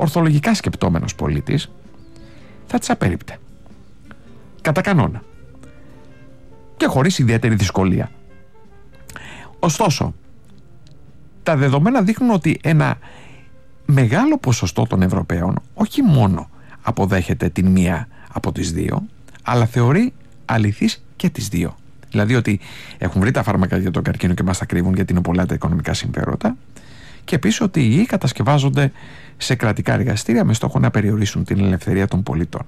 ορθολογικά σκεπτόμενος πολίτης θα τις απέρριπτε. Κατά κανόνα. Και χωρίς ιδιαίτερη δυσκολία. Ωστόσο, τα δεδομένα δείχνουν ότι ένα μεγάλο ποσοστό των Ευρωπαίων όχι μόνο αποδέχεται την μία από τις δύο, αλλά θεωρεί αληθείς και τις δύο. Δηλαδή ότι έχουν βρει τα φάρμακα για τον καρκίνο και μας τα κρύβουν γιατί είναι πολλά τα οικονομικά συμφέροντα, και επίσης ότι οι ιοί κατασκευάζονται σε κρατικά εργαστήρια με στόχο να περιορίσουν την ελευθερία των πολιτών.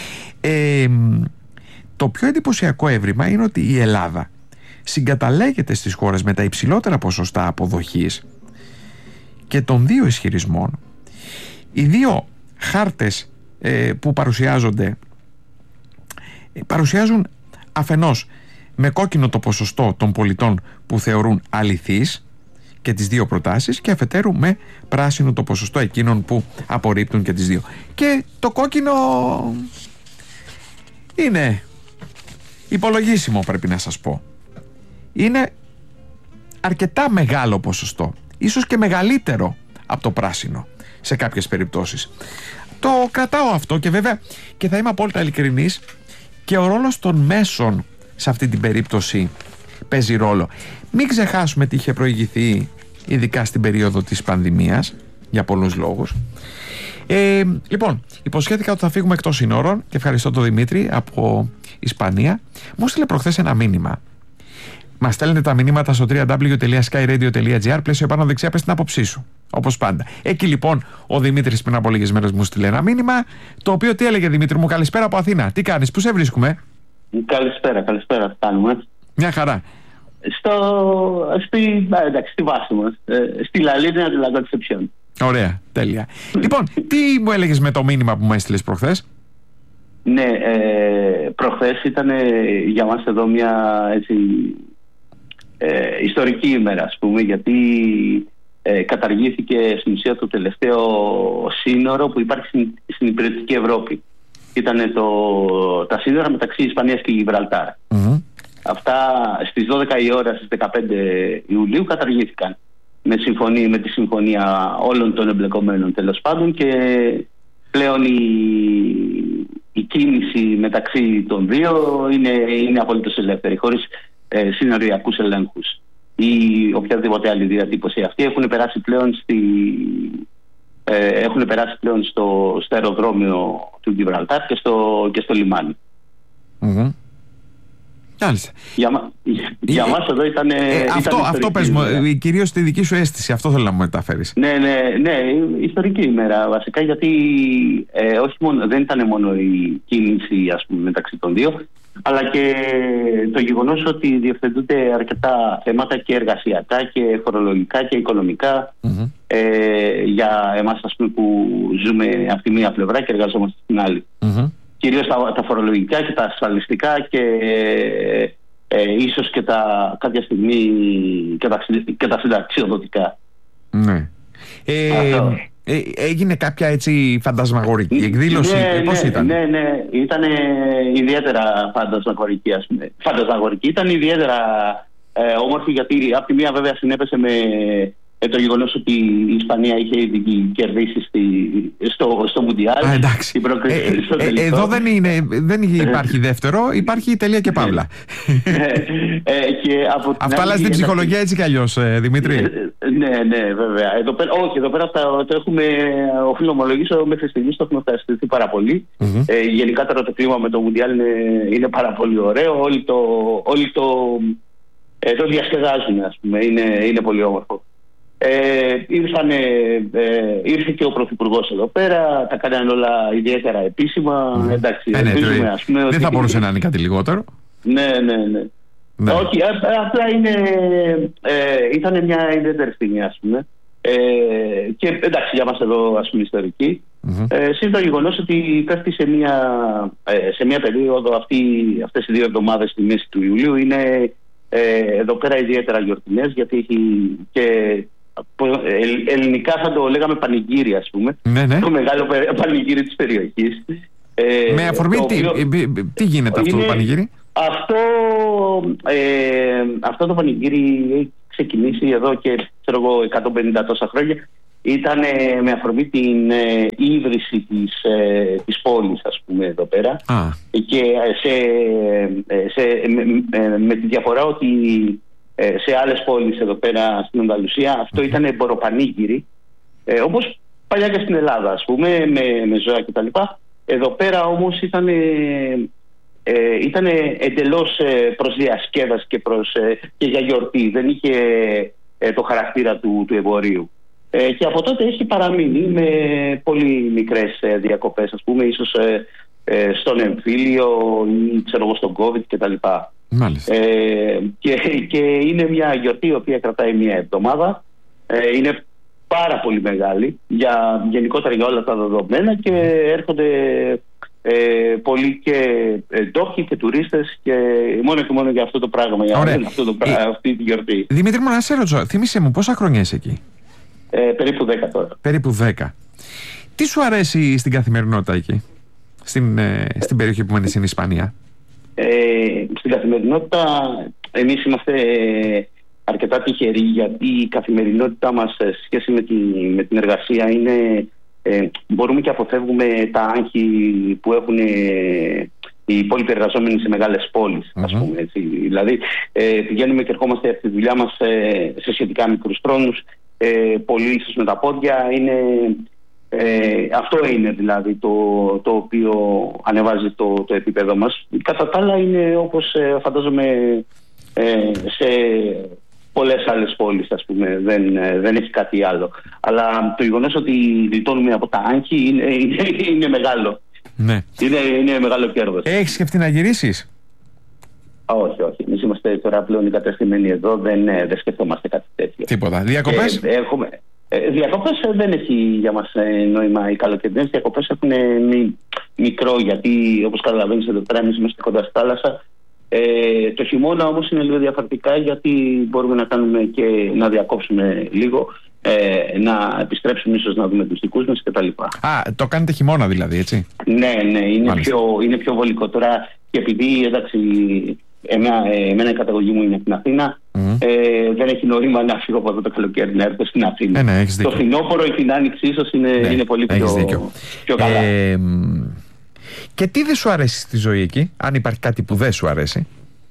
Το πιο εντυπωσιακό έβριμα είναι ότι η Ελλάδα συγκαταλέγεται στις χώρες με τα υψηλότερα ποσοστά αποδοχής και των δύο ισχυρισμών. Οι δύο χάρτες που παρουσιάζουν αφενός με κόκκινο το ποσοστό των πολιτών που θεωρούν αληθείς και τις δύο προτάσεις, και αφετέρου με πράσινο το ποσοστό εκείνων που απορρίπτουν και τις δύο. Και το κόκκινο είναι υπολογίσιμο, πρέπει να σας πω. Είναι αρκετά μεγάλο ποσοστό, ίσως και μεγαλύτερο από το πράσινο σε κάποιες περιπτώσεις. Το κρατάω αυτό, και βέβαια, και θα είμαι απόλυτα ειλικρινής, και ο ρόλος των μέσων σε αυτή την περίπτωση παίζει ρόλο. Μην ξεχάσουμε τι είχε προηγηθεί, ειδικά στην περίοδο της πανδημίας, για πολλούς λόγους. Λοιπόν, υποσχέθηκα ότι θα φύγουμε εκτός συνόρων και ευχαριστώ τον Δημήτρη από Ισπανία. Μου στείλε προχθές ένα μήνυμα. Μας στέλνετε τα μηνύματα στο www.skyradio.gr, πλαίσιο επάνω δεξιά, πες την άποψή σου, όπως πάντα. Εκεί λοιπόν ο Δημήτρης πριν από λίγες μέρες μου στείλε ένα μήνυμα, το οποίο τι έλεγε? Δημήτρη μου, καλησπέρα από Αθήνα. Τι κάνεις, πού σε βρίσκουμε? Καλησπέρα, τι κάνουμε? Μια χαρά. Στη βάση μας, στη Λαλίνα de la Concepción. Ωραία, τέλεια. Λοιπόν, τι μου έλεγες με το μήνυμα που μου έστειλες προχθές? Ναι, προχθές ήταν για μας εδώ μια έτσι, ιστορική ημέρα, ας πούμε, γιατί καταργήθηκε στην ουσία το τελευταίο σύνορο που υπάρχει στην υπηρετική Ευρώπη. Ήταν τα σύνορα μεταξύ Ισπανίας και Γιβραλτάρ. Αυτά στις 12 η ώρα στις 15 Ιουλίου καταργήθηκαν με τη συμφωνία όλων των εμπλεκομένων, τέλος πάντων, και πλέον η κίνηση μεταξύ των δύο είναι απολύτως ελεύθερη, χωρίς συνοριακούς ελέγχους ή οποιαδήποτε άλλη διατύπωση. Αυτοί έχουν περάσει πλέον στο αεροδρόμιο του Γιβραλτάρ και στο λιμάνι. Για μας εδώ ήταν αυτό πες μου, κυρίως τη δική σου αίσθηση, αυτό θέλω να μου μεταφέρεις. Ναι, ιστορική ημέρα βασικά, γιατί δεν ήταν μόνο η κίνηση, ας πούμε, μεταξύ των δύο, αλλά και το γεγονός ότι διευθετούνται αρκετά θέματα και εργασιακά και φορολογικά και οικονομικά για εμάς, ας πούμε, που ζούμε από τη μία πλευρά και εργαζόμαστε στην άλλη. Κυρίως τα φορολογικά και τα ασφαλιστικά και ίσως και κάποια στιγμή και τα συνταξιοδοτικά. Ναι. Έγινε κάποια έτσι φαντασμαγορική εκδήλωση? Πώς ήταν? Ναι, ήταν ιδιαίτερα φαντασμαγορική, ας πούμε. Φαντασμαγορική, ήταν ιδιαίτερα όμορφη, γιατί από τη μία βέβαια συνέπεσε με το γεγονός ότι η Ισπανία είχε ήδη κερδίσει στο Μουντιάλ. Εδώ δεν υπάρχει δεύτερο, υπάρχει τελεία και παύλα. Αυτό αλλάζει την ψυχολογία έτσι κι αλλιώς, Δημήτρη. Ναι, βέβαια. Εδώ πέρα οφείλω να ομολογήσω, μέχρι στιγμής το έχουμε ευχαριστηθεί πάρα πολύ. Γενικά τώρα το κλίμα με το Μουντιάλ είναι πάρα πολύ ωραίο. Όλοι το διασκεδάζουν, ας πούμε. Είναι πολύ όμορφο. Ήρθε και ο Πρωθυπουργός εδώ πέρα, τα κάνανε όλα ιδιαίτερα επίσημα. Εντάξει, ας πούμε, δεν θα μπορούσε να είναι κάτι λιγότερο. Ναι. Όχι, απλά ήταν μια ιδιαίτερη στιγμή, ας πούμε. Και εντάξει, για μας εδώ, ας πούμε, ιστορική. Συν το γεγονός ότι πέφτει σε μια περίοδο, αυτές οι 2 εβδομάδες στη μέση του Ιουλίου είναι εδώ πέρα ιδιαίτερα γιορτινές, γιατί έχει και ελληνικά θα το λέγαμε πανηγύρι, ας πούμε. Ναι. Το μεγάλο πανηγύρι της περιοχής. Με αφορμή τι γίνεται αυτό το πανηγύρι? Αυτό το πανηγύρι έχει ξεκινήσει εδώ και 150 τόσα χρόνια. ήταν με αφορμή την ίδρυση της πόλης, ας πούμε, εδώ πέρα. Και με τη διαφορά ότι σε άλλες πόλεις εδώ πέρα στην Ανταλουσία αυτό ήταν εμποροπανήγυρη, όπως παλιά και στην Ελλάδα, ας πούμε, με ζώα κτλ. Εδώ πέρα όμως ήταν εντελώς προς διασκέδαση και για γιορτή. Δεν είχε το χαρακτήρα του εμπορίου. Και από τότε έχει παραμείνει με πολύ μικρές διακοπές, ας πούμε, ίσως στον εμφύλιο ή ξέρω εγώ στον COVID κτλ. Και είναι μια γιορτή η οποία κρατάει μια εβδομάδα. Είναι πάρα πολύ μεγάλη γενικότερα για όλα τα δεδομένα και έρχονται πολλοί και ντόπιοι και τουρίστες και μόνο για αυτό το πράγμα, αυτή τη γιορτή. Δημήτρη μου, να σε ρωτήσω, θύμισε μου πόσα χρόνια είσαι εκεί? Περίπου 10 τώρα. Περίπου 10. Τι σου αρέσει στην καθημερινότητα εκεί, στην περιοχή που μένεις στην Ισπανία? Στην καθημερινότητα εμείς είμαστε αρκετά τυχεροί, γιατί η καθημερινότητά μας σε σχέση με την εργασία είναι μπορούμε και αποφεύγουμε τα άγχη που έχουν οι υπόλοιποι εργαζόμενοι σε μεγάλες πόλεις, ας πούμε, έτσι. Δηλαδή πηγαίνουμε και ερχόμαστε από τη δουλειά μας σε σχετικά μικρούς χρόνους, πολύ ίσως με τα πόδια. Αυτό είναι δηλαδή το οποίο ανεβάζει το επίπεδο μας. Κατά τα άλλα είναι όπως φαντάζομαι σε πολλές άλλες πόλεις, ας πούμε, δεν έχει κάτι άλλο. Αλλά το γεγονός ότι γλιτώνουμε από τα άγχη είναι μεγάλο. Ναι. Είναι μεγάλο κέρδος. Έχεις σκεφτεί να γυρίσεις? Όχι. Εμείς είμαστε τώρα πλέον εγκατεστημένοι εδώ, δεν σκεφτόμαστε κάτι τέτοιο. Τίποτα. Διακοπές? Διακοπές δεν έχει για μας νόημα. Οι καλοκαιρινές διακοπές έχουν μικρό, γιατί όπως καταλαβαίνεις εδώ πέρα εμείς είμαστε κοντά στη θάλασσα. Το χειμώνα όμως είναι λίγο διαφορετικά, γιατί μπορούμε να κάνουμε και να διακόψουμε λίγο, να επιστρέψουμε ίσως να δούμε τους δικούς μας κτλ. Το κάνετε χειμώνα δηλαδή, έτσι? Ναι, είναι πιο βολικό τώρα, και επειδή εντάξει εμένα η καταγωγή μου είναι από την Αθήνα, δεν έχει νόημα να φύγω από εδώ το καλοκαίρι να έρθω στην Αθήνα. Το φθινόπωρο ή την άνοιξη ίσως είναι πολύ πιο καλά. Και τι δεν σου αρέσει στη ζωή εκεί, αν υπάρχει κάτι που δεν σου αρέσει?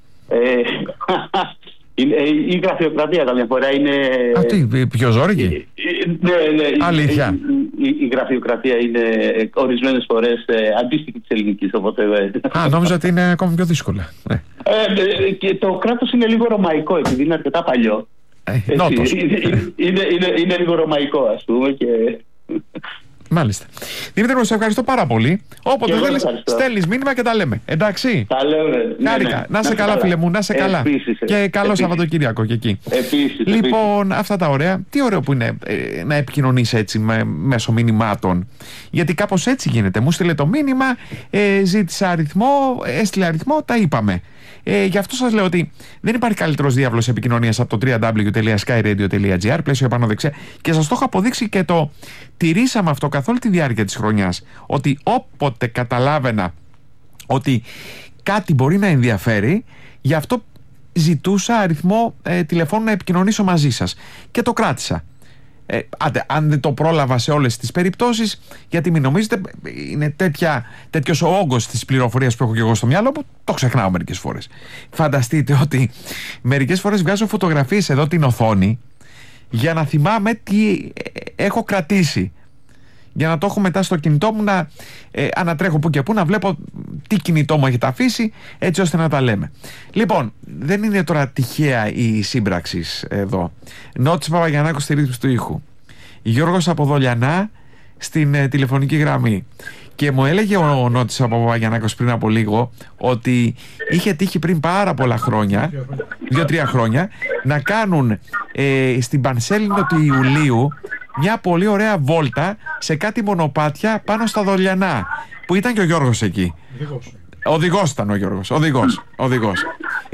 Η γραφειοκρατία καμιά φορά είναι... Αυτή πιο ζόρικη? Ναι. Αλήθεια? Η γραφειοκρατία είναι ορισμένες φορές αντίστοιχη της ελληνικής, οπότε... Νόμιζα ότι είναι ακόμη πιο δύσκολα. Και το κράτος είναι λίγο ρωμαϊκό, επειδή είναι αρκετά παλιό. Νότος. Είναι λίγο ρωμαϊκό, ας πούμε, και... Μάλιστα. Δημήτρη μου, σε ευχαριστώ πάρα πολύ. Όποτε θέλεις, στέλνεις μήνυμα και τα λέμε. Εντάξει. Τα λέμε. Χάρηκα. Να σε καλά, φίλε μου, να σε καλά. Και καλό Σαββατοκύριακο και εκεί. Λοιπόν, αυτά τα ωραία. Τι ωραίο που είναι να επικοινωνείς έτσι μέσω μηνυμάτων. Γιατί κάπως έτσι γίνεται. Μου στείλε το μήνυμα, ζήτησα αριθμό, έστειλε αριθμό, τα είπαμε. Γι' αυτό σας λέω ότι δεν υπάρχει καλύτερος διάβλος επικοινωνίας από το www.skyradio.gr, πλαίσιο επάνω δεξιά, και σας το έχω αποδείξει και το τηρήσαμε αυτό καθ' όλη τη διάρκεια της χρονιάς, ότι όποτε καταλάβαινα ότι κάτι μπορεί να ενδιαφέρει, γι' αυτό ζητούσα αριθμό τηλεφώνου να επικοινωνήσω μαζί σας και το κράτησα. Αν δεν το πρόλαβα σε όλες τις περιπτώσεις, γιατί μην νομίζετε, είναι τέτοιος ο όγκος της πληροφορίας που έχω και εγώ στο μυαλό μου, το ξεχνάω μερικές φορές. Φανταστείτε ότι μερικές φορές βγάζω φωτογραφίες εδώ την οθόνη για να θυμάμαι τι έχω κρατήσει, για να το έχω μετά στο κινητό μου, να ανατρέχω που και που, να βλέπω τι κινητό μου έχετε αφήσει, έτσι ώστε να τα λέμε. Λοιπόν, δεν είναι τώρα τυχαία η σύμπραξη εδώ. Νότης Παπαγιαννάκος στη ρύθμιση του ήχου, Γιώργος από Δολιανά στην τηλεφωνική γραμμή. Και μου έλεγε ο Νότης από Παπαγιαννάκος πριν από λίγο ότι είχε τύχει πριν πάρα πολλά χρόνια, 2-3 χρόνια, να κάνουν στην Πανσέλινο του Ιουλίου μια πολύ ωραία βόλτα σε κάτι μονοπάτια πάνω στα Δολιανά, που ήταν και ο Γιώργος εκεί. Οδηγός ήταν ο Γιώργος. Οδηγός.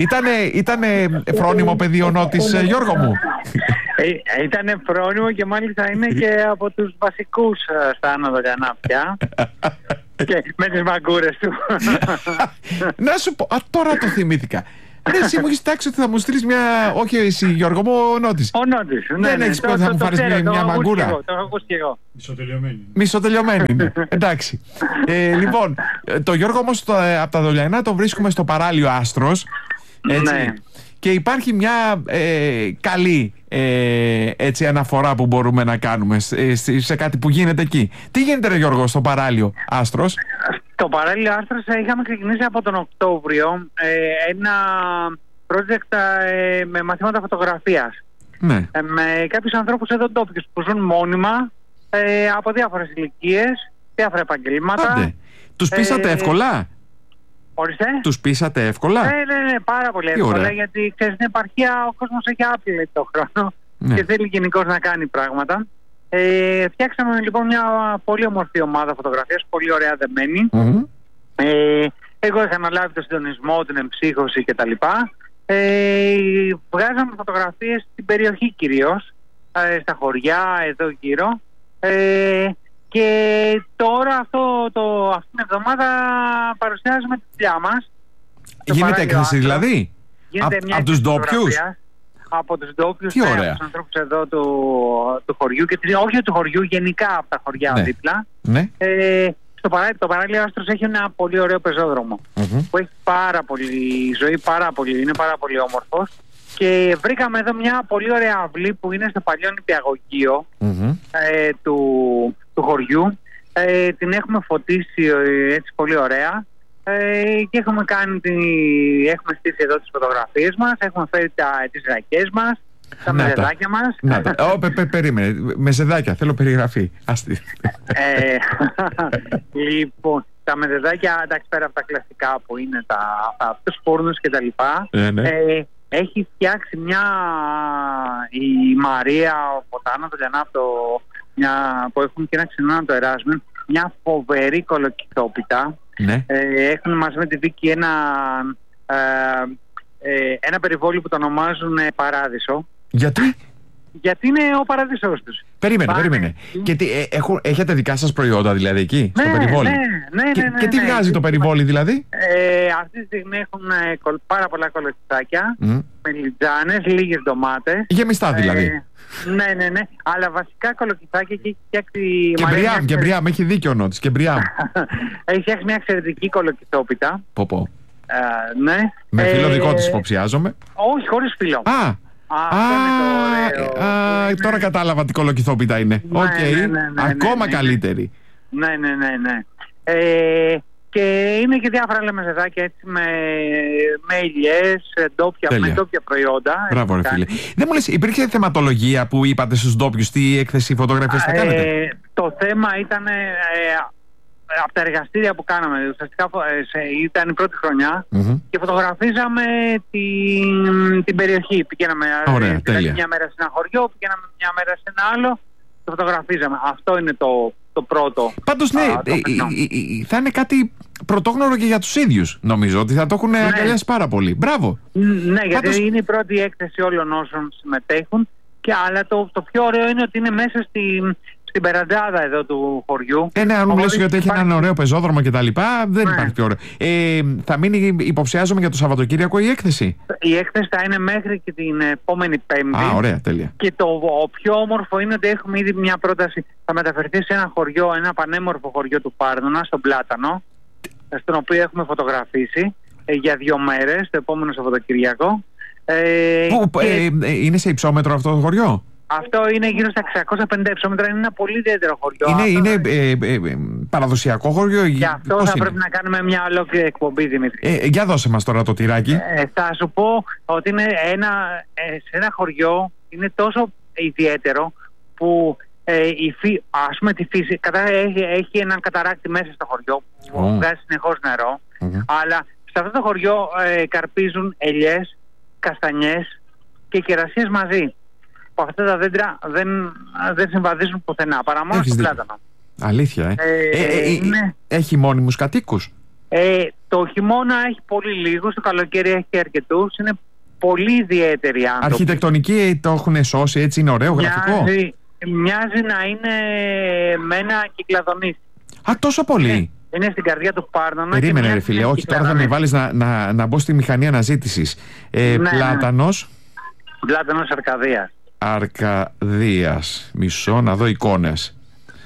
Ήτανε φρόνιμο παιδί ο Νότης, Γιώργο μου? Ήτανε φρόνιμο και μάλιστα είναι και από τους βασικούς στα Άνω Δολιανά πια. Και με τις μαγκούρες του. Να σου πω, τώρα το θυμήθηκα. Εσύ μου έχεις τάξει ότι θα μου στείλεις μια. Όχι εσύ, Γιώργο μου, ο Νότης. Ο Νότης. Δεν έχεις πει ότι θα μου φάρεις μια μαγκούρα. Το έχω ακούσει και εγώ. Μισοτελειωμένη είναι. Εντάξει. Λοιπόν, το Γιώργο όμως από τα Δολιανά τον βρίσκουμε στο παράλιο Άστρος. Έτσι. Ναι. Και υπάρχει μια καλή έτσι, αναφορά που μπορούμε να κάνουμε σε κάτι που γίνεται εκεί. Τι γίνεται, ρε Γιώργο, στο παράλιο Άστρος? Στο παράλιο Άστρος είχαμε ξεκινήσει από τον Οκτώβριο ένα project με μαθήματα φωτογραφίας. Ναι. Με κάποιους ανθρώπους εδώ ντόπιους που ζουν μόνιμα από διάφορες ηλικίες, διάφορα επαγγελμάτα. Άντε. Τους πείσατε εύκολα? Ορίστε. Τους πείσατε εύκολα? Ναι, πάρα πολύ εύκολα. ωραία. Γιατί ξέρεις, στην επαρχία ο κόσμος έχει άπλη το χρόνο Ναι. και θέλει γενικώς να κάνει πράγματα. Φτιάξαμε λοιπόν μια πολύ όμορφη ομάδα φωτογραφίας, πολύ ωραία δεμένη. Εγώ είχα αναλάβει το συντονισμό, την εμψύχωση κτλ. Βγάζαμε φωτογραφίες στην περιοχή κυρίως, στα χωριά εδώ γύρω. Και τώρα αυτήν την εβδομάδα παρουσιάζουμε τη δουλειά μας. Γίνεται έκθεση δηλαδή? Γίνεται μια από τους ντόπιους? Από τους ντόπιους, Τι ωραία. από τους ανθρώπους εδώ του χωριού και όχι του χωριού, γενικά από τα χωριά δίπλα. Ναι. Το παράλιο Άστρος έχει ένα πολύ ωραίο πεζόδρομο που έχει πάρα πολύ ζωή, είναι πάρα πολύ όμορφος. Και βρήκαμε εδώ μια πολύ ωραία αυλή που είναι στο παλιό νηπιαγωγείο του χωριού. Την έχουμε φωτίσει έτσι πολύ ωραία και έχουμε στήσει εδώ τις φωτογραφίες μας, έχουμε φέρει τις ρακές μας, τα μεζεδάκια μας. Περίμενε, μεζεδάκια, θέλω περιγραφή. Λοιπόν, τα μεζεδάκια, εντάξει, πέρα από τα κλασικά που είναι τους φούρνους και τα λοιπά, έχει φτιάξει η Μαρία, ο Ποτάνα, το Λιανάπτο, που έχουν και ένα ξενό το Εράσμιο, μια φοβερή κολοκυθόπιτα. Ναι. Έχουν μαζί με τη Βίκη ένα περιβόλι που το ονομάζουν Παράδεισο. Γιατί? Γιατί είναι ο παράδεισος τους. Περίμενε. Και έχετε δικά σας προϊόντα δηλαδή εκεί, στο περιβόλι? Ναι. Και τι βγάζει το περιβόλι δηλαδή? Αυτή τη στιγμή έχουν πάρα πολλά κολοκυθάκια, με λιτζάνες, λίγες ντομάτες. Γεμιστά δηλαδή. Ναι. Αλλά βασικά κολοκυθάκια και έχει φτιάξει. Και μπριάμ, έχει δίκιο ο Νότης. Και μπριάμ. Έχει φτιάξει μια εξαιρετική κολοκυθόπιτα. Πω. Ναι. Με φίλο δικό της υποψιάζομαι. Όχι, χωρίς φίλο. Τώρα κατάλαβα τι κολοκυθόπιτα είναι. Ακόμα καλύτερη. Ναι. Και είναι και διάφορα άλλα μεζεδάκια έτσι με ηλιές, με ντόπια προϊόντα. Μπράβο ρε φίλε. Δεν μου λες, υπήρχε θεματολογία που είπατε στους ντόπιους τι έκθεση φωτογραφίας θα κάνετε? Το θέμα ήταν από τα εργαστήρια που κάναμε. Ουσιαστικά ήταν η πρώτη χρονιά και φωτογραφίζαμε την περιοχή. Πηγαίναμε μια μέρα σε ένα χωριό, πηγαίναμε μια μέρα σε ένα άλλο και φωτογραφίζαμε. Αυτό είναι το πρώτο. Πάντως ναι, θα είναι κάτι πρωτόγνωρο και για τους ίδιους. Νομίζω ότι θα το έχουν αγκαλιάσει πάρα πολύ. Μπράβο. Ναι, γιατί είναι η πρώτη έκθεση όλων όσων συμμετέχουν. Αλλά το πιο ωραίο είναι ότι είναι μέσα στην περαντζάδα εδώ του χωριού. Ναι, αν μου λες ότι έχει έναν ωραίο πεζόδρομο και τα λοιπά, δεν υπάρχει πιο ωραίο. Θα μείνει, υποψιάζομαι, για το Σαββατοκύριακο η έκθεση? Η έκθεση θα είναι μέχρι και την επόμενη Πέμπτη. Ωραία, τέλεια. Και το πιο όμορφο είναι ότι έχουμε ήδη μια πρόταση. Θα μεταφερθεί σε ένα χωριό, ένα πανέμορφο χωριό του Πάρδωνα, στον Πλάτανο, στον οποίο έχουμε φωτογραφίσει για 2 μέρες, το επόμενο Σαββατοκύριακο. Είναι σε υψόμετρο αυτό το χωριό? Αυτό είναι γύρω στα 650 υψόμετρα, είναι ένα πολύ ιδιαίτερο χωριό. Είναι παραδοσιακό χωριό? Γι' αυτό θα πρέπει να κάνουμε μια ολόκληρη εκπομπή, Δημήτρη. Για δώσε μας τώρα το τυράκι. Θα σου πω ότι είναι σε ένα χωριό, είναι τόσο ιδιαίτερο που ας πούμε τη φύση, έχει έναν καταράκτη μέσα στο χωριό που βγάζει συνεχώς νερό, αλλά σε αυτό το χωριό καρπίζουν ελιές, καστανιές και κερασίες μαζί. Που αυτά τα δέντρα δεν συμβαδίζουν πουθενά, παρά μόνο στο Πλάτανο. Αλήθεια, ναι. Έχει μόνιμους κατοίκους? Το χειμώνα έχει πολύ λίγους, το καλοκαίρι έχει αρκετούς. Είναι πολύ ιδιαίτεροι άνθρωποι. Αρχιτεκτονική το έχουν σώσει, έτσι είναι ωραίο γραφικό? Μοιάζει να είναι με ένα κυκλαδονίσι. Τόσο πολύ? Είναι στην καρδιά του Πάρνονα. Περίμενε, ρε φίλε, όχι, τώρα θα με βάλεις να μπω στη μηχανή αναζήτησης. Πλάτανος. Πλάτανος Αρκαδίας. Αρκαδίας. Μισό να δω εικόνες.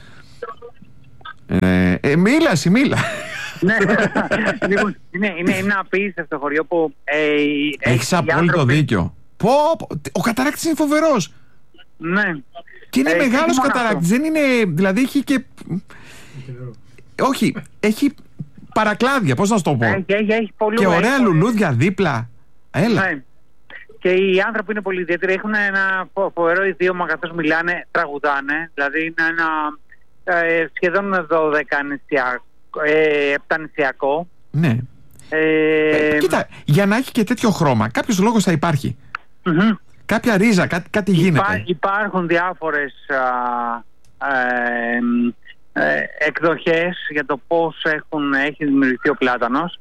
Μίλα. Ναι, λοιπόν, είναι απίστευτο χωριό που. Έχεις απόλυτο δίκιο. Ο καταράκτης είναι φοβερός. Ναι. Και είναι μεγάλος καταράκτης. Δεν είναι. Δηλαδή έχει και. Όχι, έχει παρακλάδια, πώς να σου το πω. Έχει πολύ και ωραία λουλούδια δίπλα. Έλα. Ναι. Και οι άνθρωποι είναι πολύ ιδιαίτεροι. Έχουν ένα φοβερό ιδίωμα καθώς μιλάνε, τραγουδάνε. Δηλαδή είναι ένα σχεδόν 7νησιακό. Ναι. Κοίτα, για να έχει και τέτοιο χρώμα, κάποιος λόγος θα υπάρχει. Κάποια ρίζα, κάτι γίνεται. Υπάρχουν διάφορες εκδοχές για το πώς έχει δημιουργηθεί ο πλάτανος.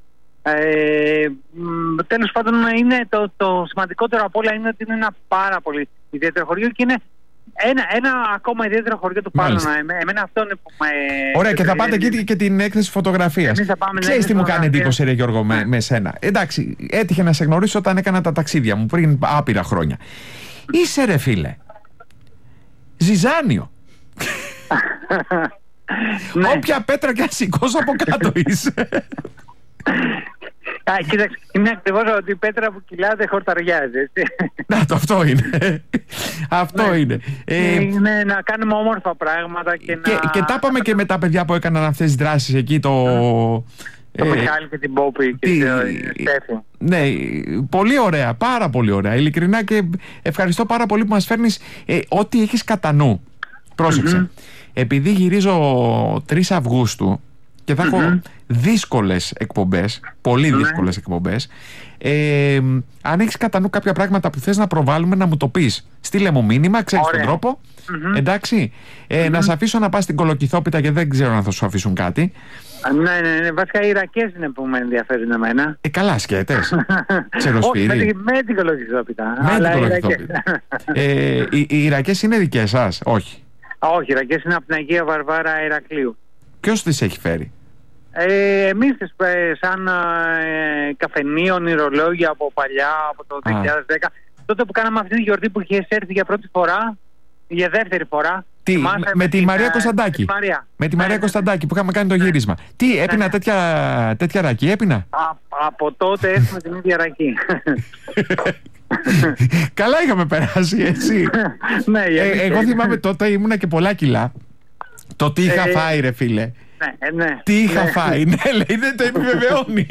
Τέλος πάντων, είναι το σημαντικότερο από όλα είναι ότι είναι ένα πάρα πολύ ιδιαίτερο χωριό και είναι ένα ακόμα ιδιαίτερο χωριό του Πάρνονα. Εμένα αυτό είναι που με. Ωραία, και θα πάτε εκεί και την έκθεση φωτογραφίας. Ξέρεις τι μου κάνει εντύπωση, ρε Γιώργο, με σένα. Εντάξει, έτυχε να σε γνωρίσω όταν έκανα τα ταξίδια μου πριν άπειρα χρόνια. Είσαι, ρε φίλε, ζυζάνιο. Όποια πέτρα και αν σηκώσω από κάτω είσαι. Κοίταξε, είναι ακριβώς ότι η πέτρα που κυλάται χορταριάζει, έτσι. Να, αυτό είναι. Αυτό είναι. Είναι να κάνουμε όμορφα πράγματα και τα είπαμε και με τα παιδιά που έκαναν αυτές τις δράσεις εκεί, το Μιχάλη και την Πόπη και τη Στέφη. Ναι, πολύ ωραία, πάρα πολύ ωραία. Ειλικρινά, και ευχαριστώ πάρα πολύ που μας φέρνεις ό,τι έχεις κατά νου. Πρόσεξε. Επειδή γυρίζω 3 Αυγούστου και θα έχω δύσκολες εκπομπές, πολύ δύσκολες εκπομπές, αν έχεις κατά νου κάποια πράγματα που θες να προβάλλουμε, να μου το πεις. Στείλε μου μήνυμα, ξέρεις τον τρόπο. Εντάξει, να σε αφήσω να πας στην Κολοκυθόπιτα, γιατί δεν ξέρω αν θα σου αφήσουν κάτι. Ναι, βασικά οι Ιρακές είναι που με ενδιαφέρουν εμένα. Καλά σκέτες. Ξεροσφύρι. Με την Κολοκυθόπιτα. Οι Ιρακές είναι δικές σας? Όχι. Όχι, οι Ιρακές είναι από την Αγία Βαρβάρα Ηρακλείου. Ποιος τις έχει φέρει? Εμείς σαν καφενείο, ονειρολόγια από παλιά, από το 2010, τότε που κάναμε αυτή τη γιορτή που είχε έρθει για πρώτη φορά, για δεύτερη φορά. Με τη Μαρία Κωνσταντάκη. Με τη Μαρία Κωνσταντάκη που είχαμε κάνει το γύρισμα. Τι, έπινα τέτοια ρακή, έπινα? Από τότε έχουμε την ίδια ρακή. Καλά είχαμε περάσει, έτσι. Εγώ θυμάμαι τότε ήμουνα και πολλά κιλά. Το τι είχα φάει, ρε φίλε. Τι είχα φάει, ναι, λέει, δεν το επιβεβαιώνει.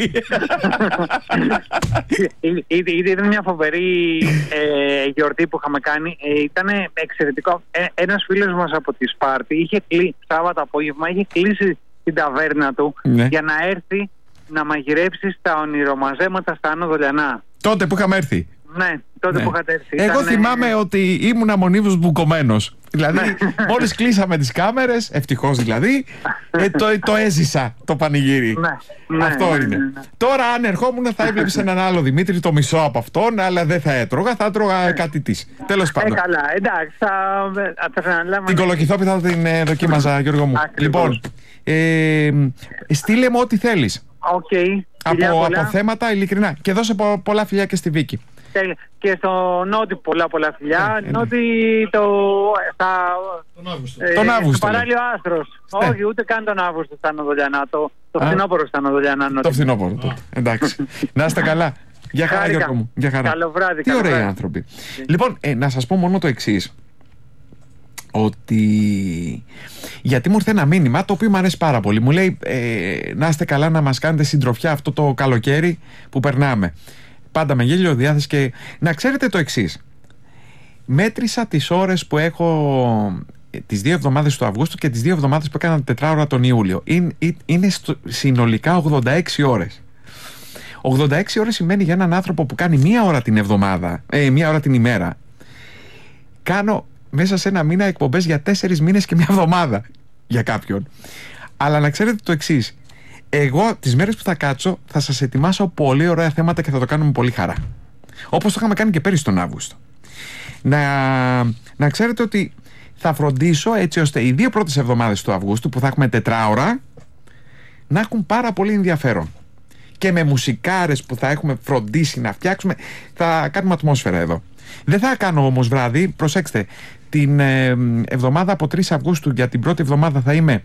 Ήταν μια φοβερή γιορτή που είχαμε κάνει. Ήταν εξαιρετικό. Ένας φίλος μας από τη Σπάρτη είχε κλείσει Σάββατο απόγευμα, είχε κλείσει την ταβέρνα του για να έρθει να μαγειρέψει στα ονειρομαζέματα στα Άνω Δολιανά. Τότε που είχαμε έρθει. Ναι, τότε που είχατε έρθει. Εγώ θυμάμαι ότι ήμουν μονίβος μπουκωμένος. Δηλαδή, μόλις κλείσαμε τις κάμερες, ευτυχώς δηλαδή, το έζησα το πανηγύρι. Αυτό είναι. Τώρα, αν ερχόμουν, θα έβλεπες έναν άλλο Δημήτρη, το μισό από αυτόν, αλλά δεν θα έτρωγα, θα έτρωγα κάτι της. Τέλος πάντων. Καλά, εντάξει, θα αναλάβω. Την Κολοκυθόπιτα θα την δοκίμαζα, Γιώργο μου. Λοιπόν, στείλε μου ό,τι θέλεις. Από θέματα, ειλικρινά. Και δώσε πολλά φιλιά και στη Βίκη. Και στο Νότι πολλά φιλιά. Νότι τον Αύγουστο. Το παράλληλο άστρος. Όχι, ούτε καν τον Αύγουστο στα Νοδολιανά. Το φθινόπωρο στα Νοδολιανά. Το φθινόπωρο. Εντάξει. Να είστε καλά. Γεια χαρά, Γιώργο μου. Καλό βράδυ. Τι ωραίοι άνθρωποι. Λοιπόν, να σας πω μόνο το εξής. Ότι γιατί μου ήρθε ένα μήνυμα το οποίο μου αρέσει πάρα πολύ. Μου λέει να είστε καλά, να μας κάνετε συντροφιά αυτό το καλοκαίρι που περνάμε. Πάντα με γέλιο διάθεση. Και να ξέρετε το εξής. Μέτρησα τις ώρες που έχω τις 2 εβδομάδες του Αυγούστου και τις 2 εβδομάδες που έκανα 4 ώρα τον Ιούλιο. Είναι συνολικά 86 ώρες. 86 ώρες σημαίνει για έναν άνθρωπο που κάνει 1 ώρα την εβδομάδα, 1 ώρα την ημέρα. Κάνω μέσα σε ένα μήνα εκπομπές για 4 μήνες και 1 εβδομάδα για κάποιον. Αλλά να ξέρετε το εξής. Εγώ τις μέρες που θα κάτσω θα σας ετοιμάσω πολύ ωραία θέματα και θα το κάνουμε πολύ χαρά. Όπως το είχαμε κάνει και πέρυσι τον Αύγουστο. Να ξέρετε ότι θα φροντίσω έτσι ώστε οι 2 πρώτες εβδομάδες του Αυγούστου που θα έχουμε 4 ώρα να έχουν πάρα πολύ ενδιαφέρον. Και με μουσικάρες που θα έχουμε φροντίσει να φτιάξουμε, θα κάνουμε ατμόσφαιρα εδώ. Δεν θα κάνω όμως βράδυ, προσέξτε, την εβδομάδα από 3 Αυγούστου, για την πρώτη εβδομάδα θα είμαι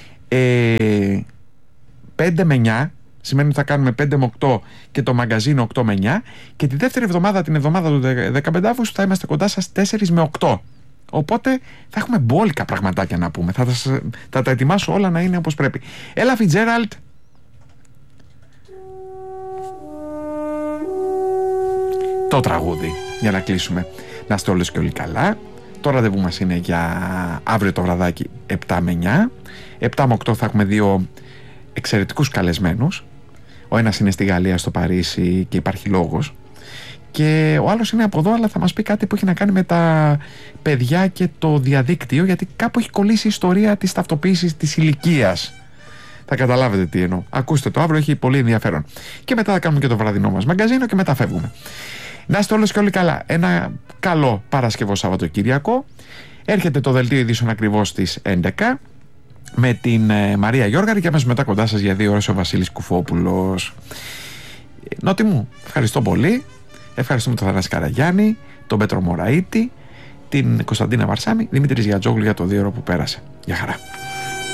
5 με 9, σημαίνει ότι θα κάνουμε 5 με 8 και το μαγκαζίνο 8 με 9, και τη δεύτερη εβδομάδα, την εβδομάδα του 15 Αυγούστου, θα είμαστε κοντά σας 4 με 8. Οπότε θα έχουμε μπόλικα πραγματάκια να πούμε. Θα τα ετοιμάσω όλα να είναι όπως πρέπει. Έλα Φιτζέραλτ. Το τραγούδι για να κλείσουμε. Να είστε όλες και όλοι καλά. Το ραντεβού μας είναι για αύριο το βραδάκι 7 με 9. 7 με 8 θα έχουμε 2 εξαιρετικούς καλεσμένους. Ο ένας είναι στη Γαλλία, στο Παρίσι, και υπάρχει λόγος. Και ο άλλος είναι από εδώ, αλλά θα μας πει κάτι που έχει να κάνει με τα παιδιά και το διαδίκτυο, γιατί κάπου έχει κολλήσει η ιστορία της ταυτοποίησης της ηλικίας. Θα καταλάβετε τι εννοώ. Ακούστε το αύριο, έχει πολύ ενδιαφέρον. Και μετά θα κάνουμε και το βραδινό μας μαγκαζίνο και μετά φεύγουμε. Να είστε όλες και όλοι καλά. Ένα καλό Παρασκευό Σαββατοκύριακο. Έρχεται το δελτίο ειδήσεων ακριβώς στις 11 με την Μαρία Γιώργαρη, και αμέσως μετά κοντά σας για 2 ώρες ο Βασίλης Κουφόπουλος. Νότι μου, ευχαριστώ πολύ. Ευχαριστούμε τον Θανάση Καραγιάννη, τον Πέτρο Μωραΐτη, την Κωνσταντίνα Βαρσάμη, Δημήτρης Γιατζόγλου για το 2 ώρο που πέρασε. Γεια χαρά.